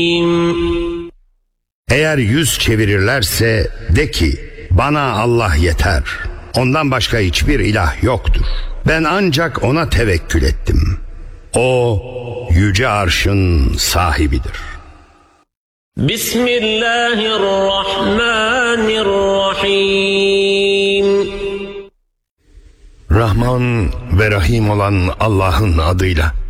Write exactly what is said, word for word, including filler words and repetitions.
Eğer yüz çevirirlerse de ki bana Allah yeter. Ondan başka hiçbir ilah yoktur. Ben ancak ona tevekkül ettim. O yüce arşın sahibidir. Bismillahirrahmanirrahim. Rahman ve Rahim olan Allah'ın adıyla.